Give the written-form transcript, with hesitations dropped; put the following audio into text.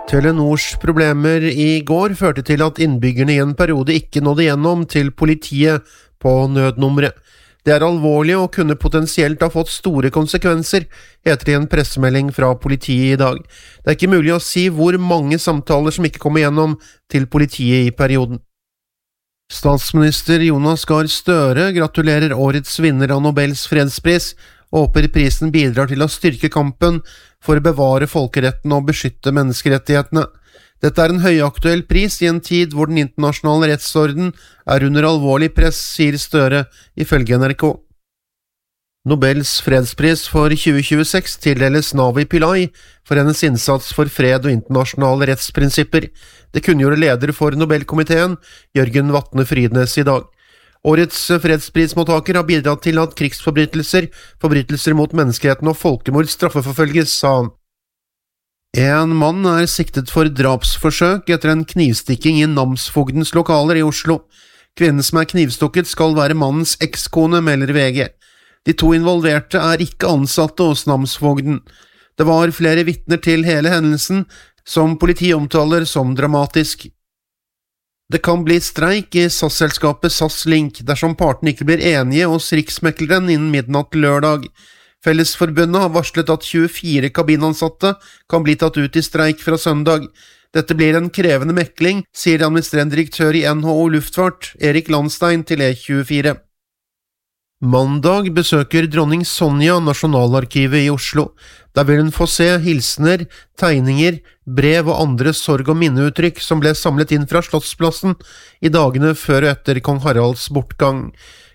Telenors problemer I går førte til at innbyggerne I en periode ikke nådde gjennom til politiet på nødnummeret. Det alvorlig og kunne potensielt ha fått store konsekvenser, heter det I en pressemelding fra politiet I dag. Det ikke mulig å si hvor mange samtaler som ikke kommer gjennom til politiet I perioden. Statsminister Jonas Gahr Støre gratulerer årets vinner av Nobels fredspris, og håper prisen bidrar til å styrke kampen for å bevare folkeretten og beskytte menneskerettighetene. Dette en høyaktuell pris I en tid hvor den internasjonale rettsorden under alvorlig press, sier Støre, ifølge NRK. Nobels fredspris for 2026 tildeles Navi Pillai for hennes innsats for fred og internasjonale rettsprinsipper. Det kunngjorde leder for Nobelkomiteen, Jørgen Vatne Frydnes I dag. Årets fredsprismottaker har bidratt til at krigsforbrytelser, forbrytelser mot menneskeheten og folkemord straffeforfølges, sa han. En mann siktet for drapsforsøk etter en knivstikking I namsfogdens lokaler I Oslo. Kvinnen som knivstukket skal være mannens ekskone, melder VG. De to involverte ikke ansatte hos namsfogden. Det var flere vitner til hele hendelsen, som politiet omtaler som dramatisk. Det kan bli streik I SAS-selskapet SAS Link dersom partene ikke blir enige hos riksmekleren innen midnatt lørdag. Fellesforbundet har varslet at 24 kabinansatte kan bli tatt ut I streik fra søndag. Dette blir en krevende mekling, sier administrerende direktør I NHO Luftfart, Erik Landstein til E24. Mandag besøker dronning Sonja Nasjonalarkivet I Oslo. Der vil hun få se hilsener, tegninger, brev og andre sorg- og minneuttrykk som ble samlet inn fra Slottsplassen I dagene før og etter kong Haralds bortgang.